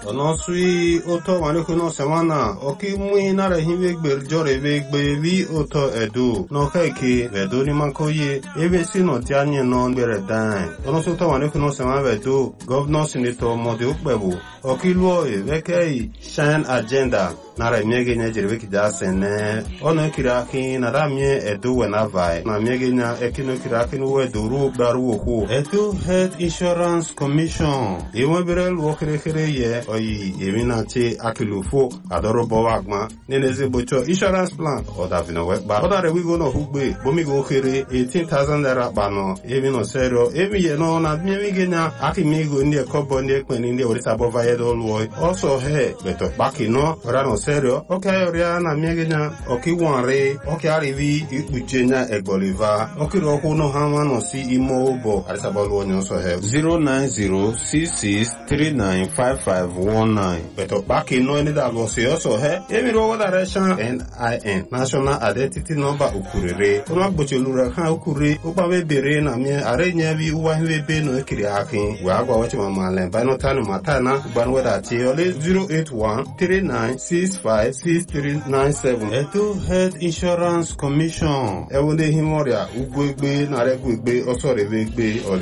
ono sui oto manuko no semana oki mui nare hive gbe jore ve gbe vi oto edu no keke edu ni mankoye ebe sino ti anye no bere dan ono so to manuko no semana edu governor senator mode ukbebu oki luo e veke shine agenda nare miege nya jere veki da sene ono kiraki na ramie edu wena vai na miege nya ekino kiraki no edu ru baru oku edu health insurance commission ewo bere luo kere ye oyi emina che akilufo adoro bowagma neneze bocho insurance plan oda vino weba oda re wigo no hugbe bomi go kere 18,000 naira bano emino serio emi ye no na miege nya akimigo ndi kobo ndi ekpeni ndi orisa bova ye do luo also he beto baki no ora no serio okay oria na miege nya okiwanre okay arivi ikpujenya egboliva okiro ku no hama no si imo obo arisa bolu onyo so he 09066395519 beto baki no ni da lo se also he emiro wo direction NIN national identity number ukurere ono gbochelu kan ukure opa be bere na mi arenya bi uwa hwe be no ekiri akin we agwa wachi mama len ba no tanu matana gban weda ti ole 08139656397 eto health insurance commission ewonde himoria ugwegbe na regwegbe osore vegbe ole